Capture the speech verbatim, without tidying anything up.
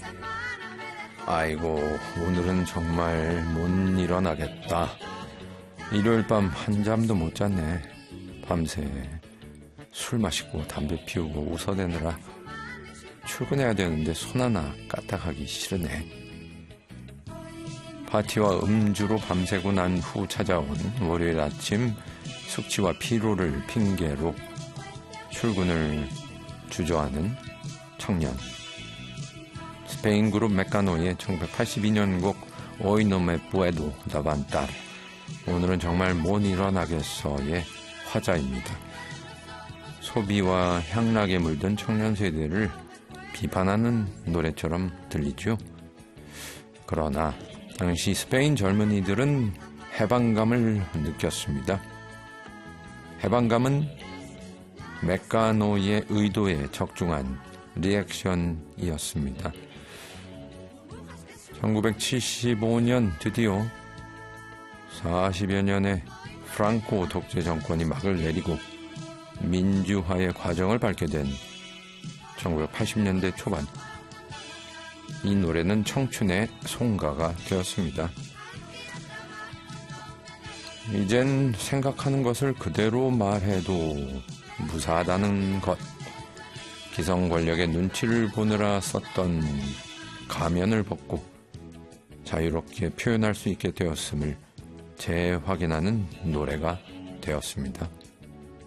아이고, 오늘은 정말 못 일어나겠다. 일요일 밤 한잠도 못 잤네. 밤새 술 마시고 담배 피우고 웃어대느라 출근해야 되는데 손 하나 까딱하기 싫으네. 파티와 음주로 밤새고 난 후 찾아온 월요일 아침, 숙취와 피로를 핑계로 출근을 주저하는 청년. 스페인 그룹 메카노의 천구백팔십이 년 곡 Hoy no me puedo levantar. 오늘은 정말 못 일어나겠어의 화자입니다. 소비와 향락에 물든 청년 세대를 비판하는 노래처럼 들리죠. 그러나 당시 스페인 젊은이들은 해방감을 느꼈습니다. 해방감은 메카노의 의도에 적중한 리액션이었습니다. 천구백칠십오 년 드디어 사십여 년의 프랑코 독재 정권이 막을 내리고 민주화의 과정을 밟게 된 천구백팔십 년대 초반, 이 노래는 청춘의 송가가 되었습니다. 이젠 생각하는 것을 그대로 말해도 무사하다는 것, 기성 권력의 눈치를 보느라 썼던 가면을 벗고 자유롭게 표현할 수 있게 되었음을 재확인하는 노래가 되었습니다.